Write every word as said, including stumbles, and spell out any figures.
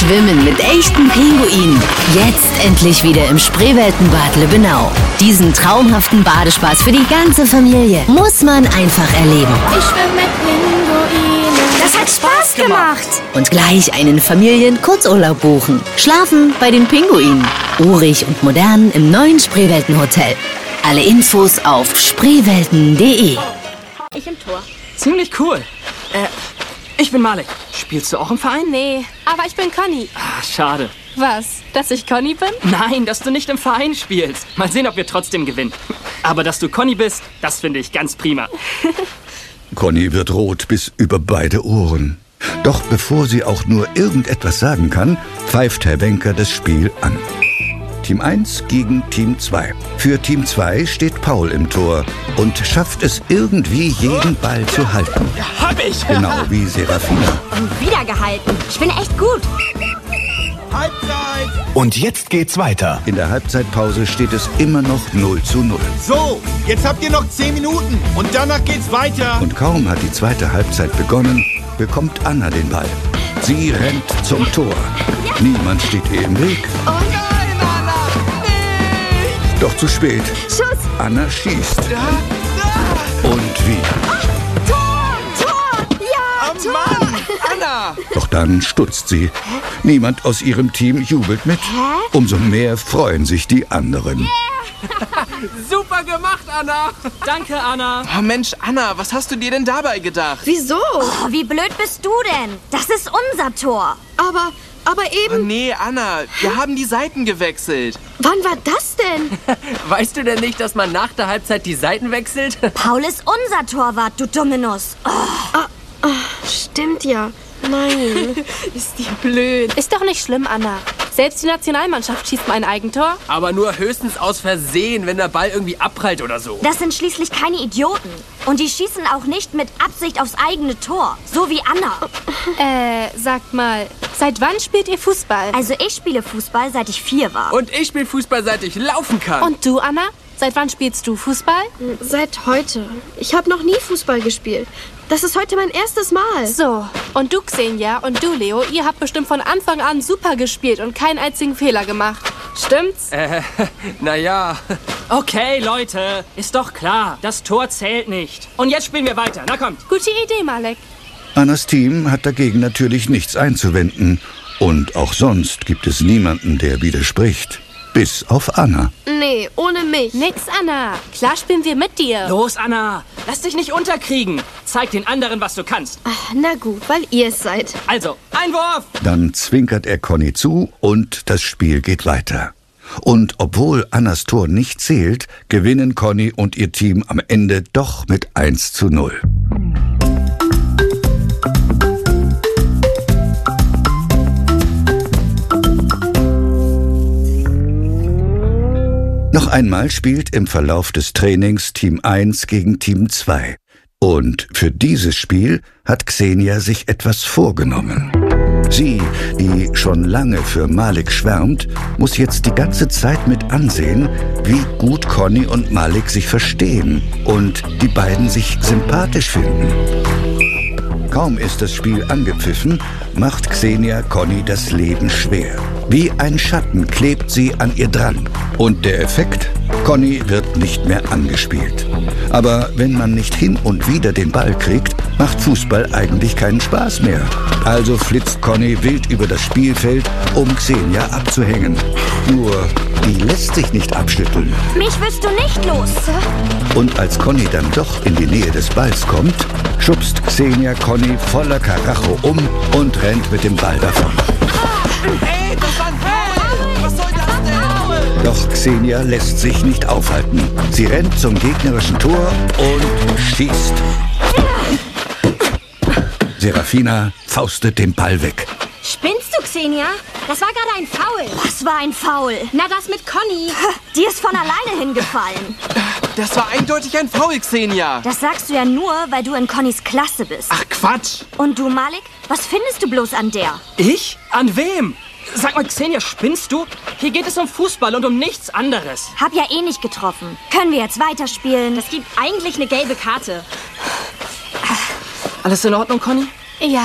Schwimmen mit echten Pinguinen. Jetzt endlich wieder im Spreeweltenbad Lübbenau. Diesen traumhaften Badespaß für die ganze Familie muss man einfach erleben. Ich schwimme mit Pinguinen. Das hat Spaß gemacht. Und gleich einen Familien-Kurzurlaub buchen. Schlafen bei den Pinguinen. Urig und modern im neuen Spreeweltenhotel. Alle Infos auf spreewelten punkt de. Ich im Tor. Ziemlich cool. Äh, ich bin Malek. Spielst du auch im Verein? Nee, aber ich bin Conny. Ah, schade. Was? Dass ich Conny bin? Nein, dass du nicht im Verein spielst. Mal sehen, ob wir trotzdem gewinnen. Aber dass du Conny bist, das finde ich ganz prima. Conny wird rot bis über beide Ohren. Doch bevor sie auch nur irgendetwas sagen kann, pfeift Herr Wenker das Spiel an. Team eins gegen Team zwei. Für Team zwei steht Paul im Tor und schafft es irgendwie, jeden Ball zu halten. Hab ich! Genau wie Serafina. Und wieder gehalten. Ich bin echt gut. Halbzeit! Und jetzt geht's weiter. In der Halbzeitpause steht es immer noch null zu null. So, jetzt habt ihr noch zehn Minuten und danach geht's weiter. Und kaum hat die zweite Halbzeit begonnen, bekommt Anna den Ball. Sie rennt zum Tor. Niemand steht ihr im Weg. Oh nein, Anna! Nicht! Doch zu spät. Schuss. Anna schießt. Da, da. Und wieder. Tor, Tor. Ja, Oh Tor. Mann! Anna! Doch dann stutzt sie. Niemand aus ihrem Team jubelt mit. Umso mehr freuen sich die anderen. Super gemacht, Anna! Danke, Anna! Oh Mensch, Anna, was hast du dir denn dabei gedacht? Wieso? Oh, wie blöd bist du denn? Das ist unser Tor. Aber, aber Oh eben, nee, Anna, wir haben die Seiten gewechselt. wann war das denn? Weißt du denn nicht, dass man nach der Halbzeit die Seiten wechselt? Paul ist unser Torwart, du dumme Nuss. Oh. Stimmt ja. Nein. Ist die blöd. Ist doch nicht schlimm, Anna. Selbst die Nationalmannschaft schießt mal ein Eigentor. Aber nur höchstens aus Versehen, wenn der Ball irgendwie abprallt oder so. Das sind schließlich keine Idioten. Und die schießen auch nicht mit Absicht aufs eigene Tor. So wie Anna. Äh, sagt mal, seit wann spielt ihr Fußball? Also ich spiele Fußball, seit ich vier war. Und ich spiele Fußball, seit ich laufen kann. Und du, Anna? Seit wann spielst du Fußball? Seit heute. Ich habe noch nie Fußball gespielt. Das ist heute mein erstes Mal. So, und du, Xenia, und du, Leo, ihr habt bestimmt von Anfang an super gespielt und keinen einzigen Fehler gemacht. Stimmt's? Äh, naja. Okay, Leute, ist doch klar, das Tor zählt nicht. Und jetzt spielen wir weiter. Na kommt. Gute Idee, Malek. Annas Team hat dagegen natürlich nichts einzuwenden. Und auch sonst gibt es niemanden, der widerspricht. Bis auf Anna. Nee, ohne mich. Nix, Anna. Klar spielen wir mit dir. Los, Anna, lass dich nicht unterkriegen. Zeig den anderen, was du kannst. Ach, na gut, weil ihr es seid. Also, Einwurf! Dann zwinkert er Conny zu und das Spiel geht weiter. Und obwohl Annas Tor nicht zählt, gewinnen Conny und ihr Team am Ende doch mit eins zu null. Noch einmal spielt im Verlauf des Trainings Team eins gegen Team zwei. Und für dieses Spiel hat Xenia sich etwas vorgenommen. Sie, die schon lange für Malek schwärmt, muss jetzt die ganze Zeit mit ansehen, wie gut Conny und Malek sich verstehen und die beiden sich sympathisch finden. Kaum ist das Spiel angepfiffen, macht Xenia Conny das Leben schwer. Wie ein Schatten klebt sie an ihr dran. Und der Effekt? Conny wird nicht mehr angespielt. Aber wenn man nicht hin und wieder den Ball kriegt, macht Fußball eigentlich keinen Spaß mehr. Also flitzt Conny wild über das Spielfeld, um Xenia abzuhängen. Nur, die lässt sich nicht abschütteln. Mich wirst du nicht los. Und als Conny dann doch in die Nähe des Balls kommt, schubst Xenia Conny voller Karacho um und rennt mit dem Ball davon. Ey, das war ein Foul! Was soll das denn? Doch Xenia lässt sich nicht aufhalten. Sie rennt zum gegnerischen Tor und schießt. Serafina faustet den Ball weg. Spinnst du, Xenia? Das war gerade ein Foul. Was war ein Foul? Na, das mit Conny. Die ist von alleine hingefallen. Das war eindeutig ein Foul, Xenia. Das sagst du ja nur, weil du in Connys Klasse bist. Ach, Quatsch. Und du, Malek? Was findest du bloß an der? Ich? An wem? Sag mal, Xenia, spinnst du? Hier geht es um Fußball und um nichts anderes. Hab ja eh nicht getroffen. Können wir jetzt weiterspielen? Das gibt eigentlich eine gelbe Karte. Alles in Ordnung, Conny? Ja.